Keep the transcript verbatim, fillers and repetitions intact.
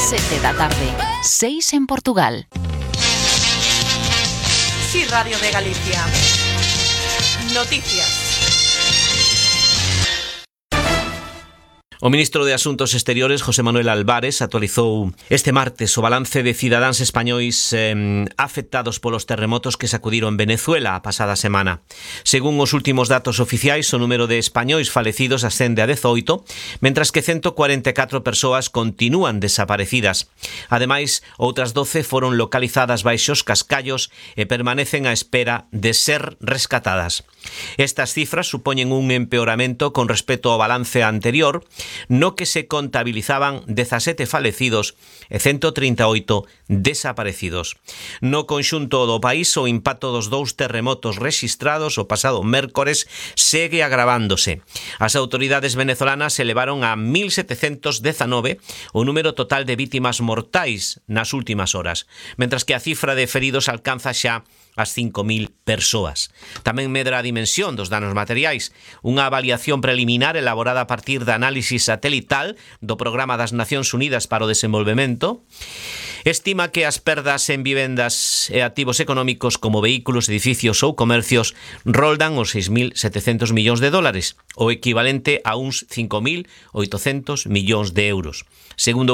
sete da tarde, seis en Portugal. Sí, Radio de Galicia. Noticias. O ministro de Asuntos Exteriores, José Manuel Álvarez, actualizou este martes o balance de cidadáns españois eh, afectados polos terremotos que sacudiron Venezuela a pasada semana. Según os últimos datos oficiais, o número de españois falecidos ascende a dezoito, mentras que ciento cuarenta e catro persoas continúan desaparecidas. Ademais, outras doce foron localizadas baixo os cascallos e permanecen á espera de ser rescatadas. Estas cifras supoñen un empeoramento con respecto ao balance anterior, no que se contabilizaban dezasete falecidos e ciento trinta e oito desaparecidos. No conxunto do país, o impacto dos dous terremotos rexistrados o pasado mércores segue agravándose. As autoridades venezolanas elevaron a mil setecentos dezanove o número total de vítimas mortais nas últimas horas, mentras que a cifra de feridos alcanza xa as cinco mil persoas. Tamén medra a dimensión dos danos materiais. Unha avaliación preliminar elaborada a partir da análisis satelital do Programa das Nacións Unidas para o Desenvolvemento estima que as perdas en vivendas e activos económicos como vehículos, edificios ou comercios roldan os seis mil setecentos millóns de dólares, o equivalente a uns cinco mil oitocentos millóns de euros. Segundo